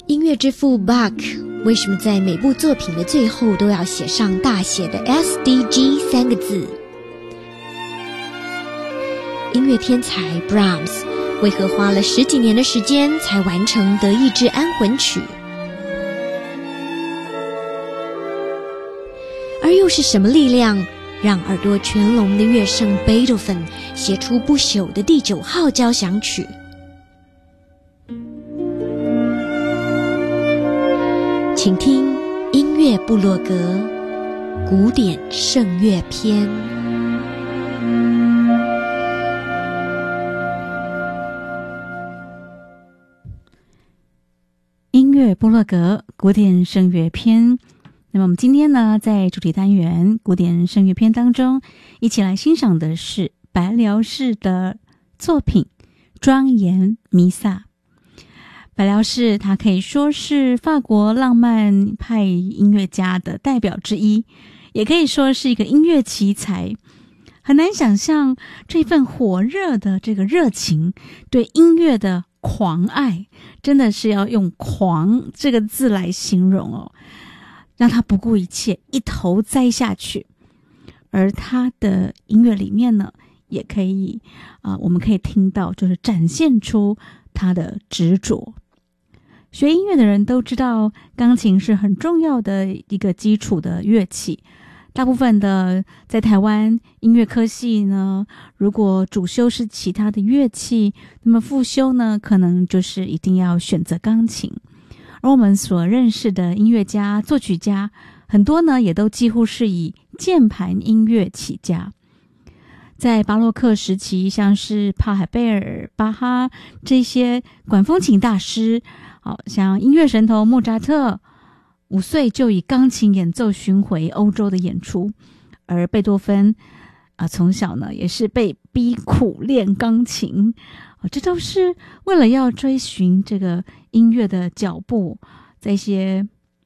音乐之父 Bach 为什么在每部作品的最后都要写上大写的 SDG 3个字？音乐天才 Brahms 为何花了10几年的时间才完成德意志安魂曲？而又是什么力量让耳朵全聋的乐圣贝多芬写出不朽的第9号交响曲？请听音乐部落格古典圣乐篇。 音乐部落格古典圣乐篇。那么我们今天呢，在主题单元古典圣乐篇当中，一起来欣赏的是白辽士的作品《庄严弥撒》。白辽士他可以说是法国浪漫派音乐家的代表之一，也可以说是一个音乐奇才。很难想象这份火热的这个热情，对音乐的狂爱，真的是要用狂这个字来形容哦，让他不顾一切一头栽下去。而他的音乐里面呢，也可以我们可以听到，就是展现出他的执着。学音乐的人都知道，钢琴是很重要的一个基础的乐器。大部分的在台湾音乐科系呢，如果主修是其他的乐器，那么副修呢，可能就是一定要选择钢琴。而我们所认识的音乐家、作曲家，很多呢也都几乎是以键盘音乐起家。在巴洛克时期，像是帕海贝尔、巴哈这些管风琴大师，像音乐神童莫扎特5岁就以钢琴演奏巡回欧洲的演出，而贝多芬从小呢也是被逼苦练钢琴，这都是为了要追寻这个音乐的脚步。这些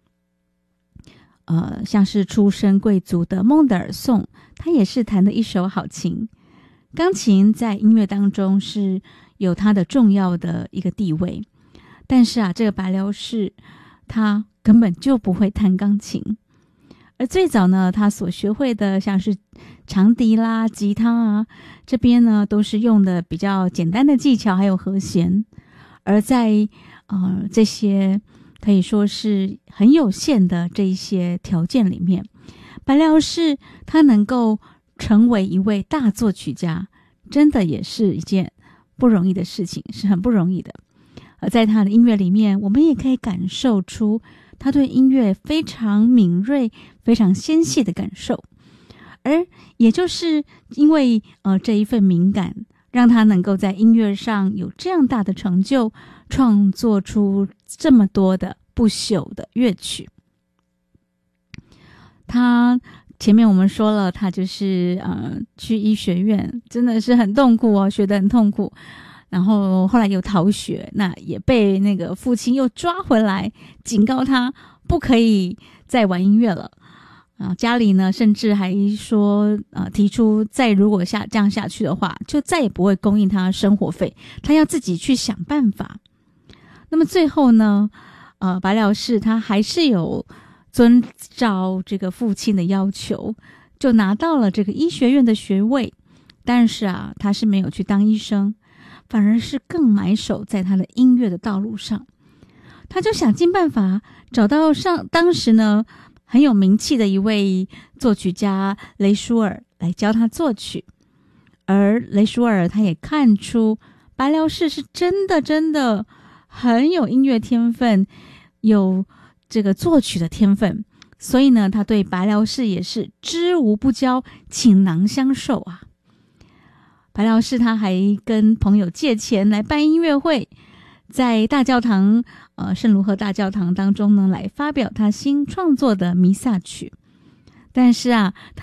像是出身贵族的孟德尔颂，他也是弹的一手好琴。钢琴在音乐当中是有它的重要的一个地位，但是这个白辽士他根本就不会弹钢琴。而最早呢，他所学会的像是长笛啦、吉他这边呢都是用的比较简单的技巧还有和弦。而在这些可以说是很有限的这一些条件里面，白辽士他能够成为一位大作曲家，真的也是一件不容易的事情，是很不容易的。而在他的音乐里面，我们也可以感受出他对音乐非常敏锐、非常纤细的感受。而也就是因为这一份敏感，让他能够在音乐上有这样大的成就，创作出这么多的不朽的乐曲。他前面我们说了，他就是去医学院，真的是很痛苦学得很痛苦。然后后来又逃学，那也被那个父亲又抓回来，警告他不可以再玩音乐了。家里呢甚至还说提出再如果这样下去的话，就再也不会供应他生活费，他要自己去想办法。那么最后呢白辽士他还是有遵照这个父亲的要求，就拿到了这个医学院的学位。但是他是没有去当医生，反而是更埋首在他的音乐的道路上。他就想尽办法找到当时呢很有名气的一位作曲家雷舒尔来教他作曲。而雷舒尔他也看出白辽士是真的很有音乐天分，有这个作曲的天分，所以呢他对白辽士也是知无不教，倾囊相授白辽士他还跟朋友借钱来办音乐会，在大教堂圣卢赫大教堂当中呢来发表他新创作的弥撒曲。但是他